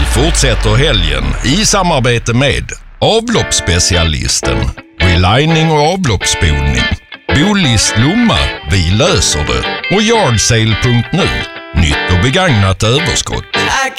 fortsätter helgen i samarbete med avloppsspecialisten, relining och avloppsspolning, Bolis Lomma, vi löser det, och Yardsale.nu, nytt och begagnat överskott. I